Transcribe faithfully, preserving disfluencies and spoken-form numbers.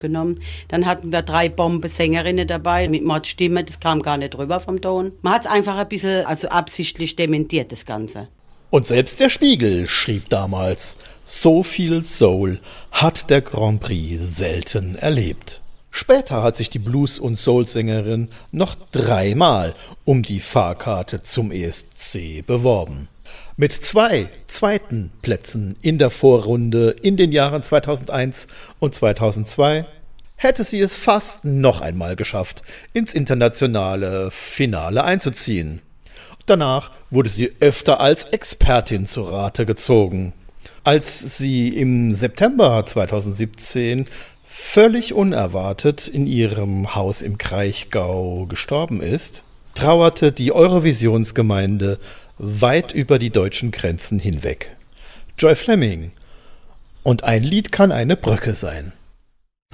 genommen. Dann hatten wir drei Bombensängerinnen dabei mit Mordstimme, das kam gar nicht rüber vom Ton. Man hat es einfach ein bisschen, also absichtlich dementiert, das Ganze. Und selbst der Spiegel schrieb damals, so viel Soul hat der Grand Prix selten erlebt. Später hat sich die Blues- und Soul-Sängerin noch dreimal um die Fahrkarte zum E S C beworben. Mit zwei zweiten Plätzen in der Vorrunde in den Jahren zweitausendeins und zweitausendzwei hätte sie es fast noch einmal geschafft, ins internationale Finale einzuziehen. Danach wurde sie öfter als Expertin zu Rate gezogen. Als sie im September zweitausendsiebzehn völlig unerwartet in ihrem Haus im Kraichgau gestorben ist, trauerte die Eurovisionsgemeinde weit über die deutschen Grenzen hinweg. Joy Fleming. Und ein Lied kann eine Brücke sein.